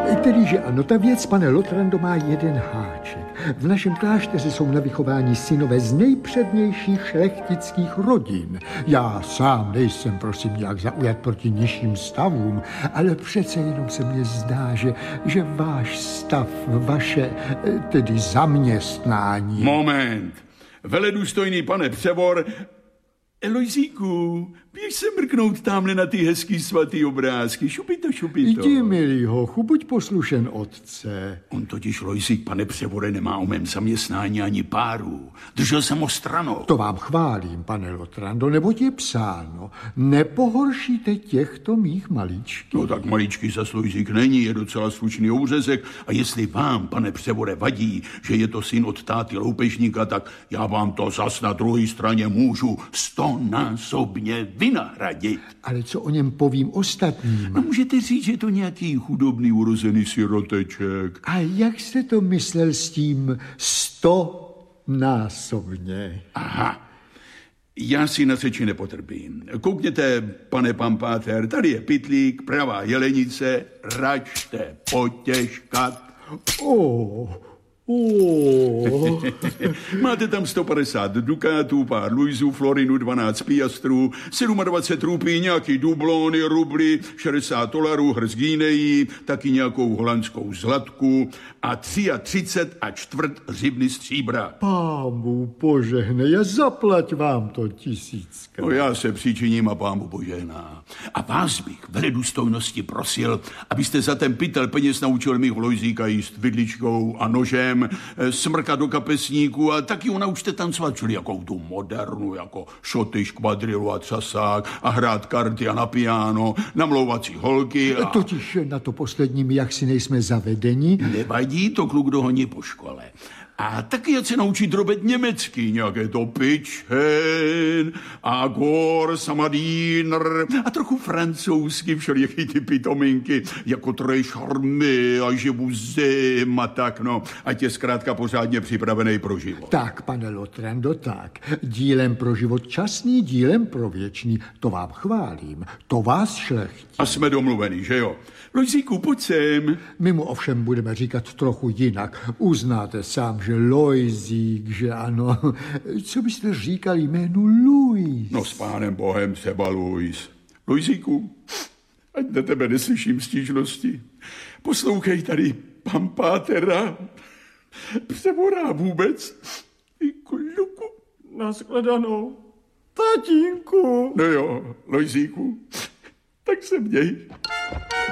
Kterýže ano, ta věc, pane Lotrando, má jeden háček. V našem klášteře jsou na vychování synové z nejpřednějších šlechtických rodin. Já sám nejsem, prosím, nějak zaujat proti nižším stavům, ale přece jenom se mně zdá, že váš stav, vaše, tedy zaměstnání... Moment. Veledůstojný pane Převor... Elojzíku, běž se mrknout tamhle na ty hezký svatý obrázky. Šupito. Jdi, milý hochu, buď poslušen otce. On totiž, Lojzík, pane Převore, nemá o mém zaměstnání ani páru. Držel jsem ho stranou. To vám chválím, pane Lotrando, neboť je psáno. Nepohoršíte těchto mých maličkých. No tak maličký zas Lojzík není, je docela slušný ouřezek. A jestli vám, pane Převore, vadí, že je to syn od táty loupežníka, tak já vám to zas na druhé straně můžu 100násobně vynahradit. Ale co o něm povím ostatním? No můžete říct, že je to nějaký chudobný urozený siroteček. A jak jste to myslel s tím 100násobně? Aha, já si na řeči nepotrpím. Koukněte, pane Pampáter, tady je pytlík, pravá jelenice, račte potěžkat. Máte tam 150 dukátů, pár luizů, florinu, 12 piastrů, 27 rupí, nějaký dublony, rubly, 60 dolarů, hrst guinejí, taky nějakou holandskou zlatku a 33 a čtvrt řibny stříbra. Pámu požehnej, zaplať vám to 1000. No já se přičiním a pámu požehná. A vás bych veledůstojnosti prosil, abyste za ten pytel peněz naučil mých Lojzíka jíst vidličkou a nožem, smrkat do kapesníku a taky ho naučte tancovat, čili jakou tu modernu, jako šotyš, kvadrilu a třasák a hrát karty a na piano, namlouvací holky a... Totiž na to posledním, jak si nejsme zavedeni. Nevadí, to kluk dohoní po škole. A taky jak se naučí drobet německy, nějaké to pičhen a gor, samadín a trochu francouzsky, všelijaký ty pitominky, jako trej šarmy a živu zem a tak, no. Ať je zkrátka pořádně připravený pro život. Tak, pane Lotrando, tak. Dílem pro život časný, dílem pro věčný. To vám chválím. To vás šlechtí. A jsme domluvený, že jo? Lojzíku, pojď sem. My mu ovšem budeme říkat trochu jinak. Uznáte sám, že Lojzík, že ano. Co byste říkali jménu Luis? No s pánem Bohem třeba Luis. Lojzíku, ať na tebe neslyším stížnosti. Poslouchej tady Pampátera. Převorá vůbec. I kluku. Nashledanou. Tatínku. No jo, Lojzíku, tak se měj.